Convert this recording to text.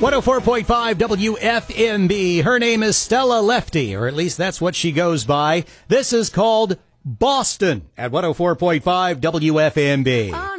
104.5 WFMB. Her name is Stella Lefty, or at least that's what she goes by. This is called Boston at 104.5 WFMB.